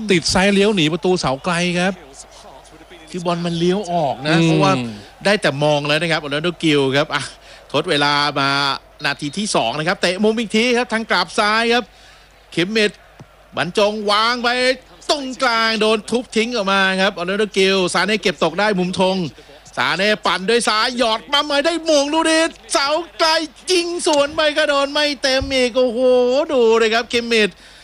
ติดไซด์เลี้ยวหนีประตูเสาไกลครับคือบอลมันเลี้ยวออกนะเพราะว่าได้แต่มองแล้วนะครับออร์แลนโดกิลครับทดเวลามานาทีที่2นะครับเตะมุมอีกทีครับทางกราบซ้ายครับเข็มเม็ดบรรจงวางไปตรงกลางโดนทุบทิ้งออกมาครับออร์แลนโดกิลซาเน่เก็บตกได้มุมธงซาเน่ปั่นด้วยซ้ายหยอดมาใหม่ได้มงดูดิเสาไกลยิงสวนไปก็โดนไม่เต็มอีกโอ้โหดูเลยครับเข็มเม็ด